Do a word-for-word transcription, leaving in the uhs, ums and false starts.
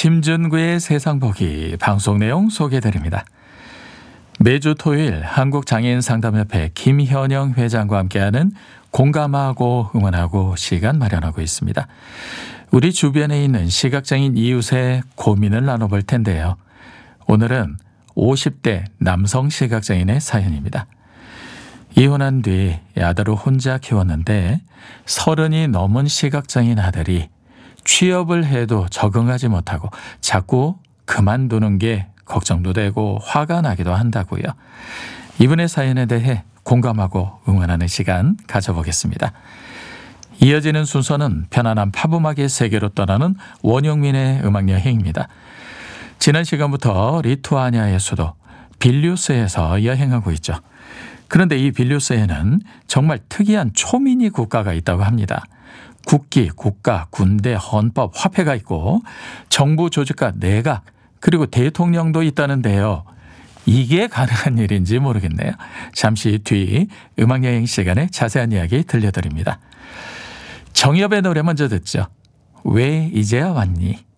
심준구의 세상보기 방송 내용 소개해드립니다. 매주 토요일 한국장애인상담협회 김현영 회장과 함께하는 공감하고 응원하고 시간 마련하고 있습니다. 우리 주변에 있는 시각장애인 이웃의 고민을 나눠볼 텐데요. 오늘은 오십 대 남성 시각장애인의 사연입니다. 이혼한 뒤 아들을 혼자 키웠는데 서른이 넘은 시각장애인 아들이 취업을 해도 적응하지 못하고 자꾸 그만두는 게 걱정도 되고 화가 나기도 한다고요. 이분의 사연에 대해 공감하고 응원하는 시간 가져보겠습니다. 이어지는 순서는 편안한 팝음악의 세계로 떠나는 원영민의 음악여행입니다. 지난 시간부터 리투아니아의 수도 빌뉴스에서 여행하고 있죠. 그런데 이 빌뉴스에는 정말 특이한 초미니 국가가 있다고 합니다. 국기, 국가, 군대, 헌법, 화폐가 있고 정부 조직과 내각, 그리고 대통령도 있다는데요. 이게 가능한 일인지 모르겠네요. 잠시 뒤 음악여행 시간에 자세한 이야기 들려드립니다. 정엽의 노래 먼저 듣죠. 왜 이제야 왔니?